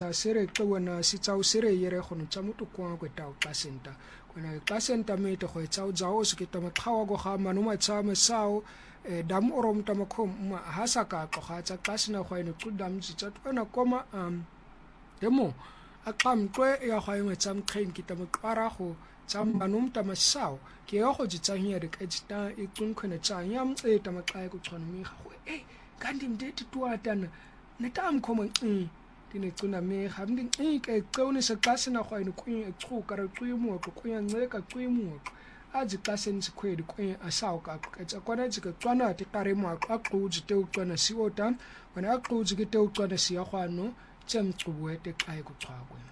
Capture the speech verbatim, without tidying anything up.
ta sere qwana si tsao sere yere go ntsa motho kwa go ta o tla senta kwana tla senta me te go tsao tsao se ke ta maqhawa go ga manu ma tsama sao dam orom ta makhom ma hasa ka tloga tsa klasina go ene qudam tsi tsa tsona koma um demo a qam twe ya go ime tsam khain kita mqara go tsam manum ta masao ke ya go tsanya de ka tsita e tsun khone tsa nyam e ta maqai go tsona mi go eh kanti mdeti tuatana netam khoma nqi dine cuna me hamdi nqi ke qewni se klasina go ene ku e tsuka ra tsuimo go ku ya nceka tsuimo aji klaseni sikhwedi ku asaw ka ka tsa kwana tsika tswana ti tare mo ka quji te utswana si otan wana quji ke te utswana si ya gwano tsemcubu ete xa ekuchakwe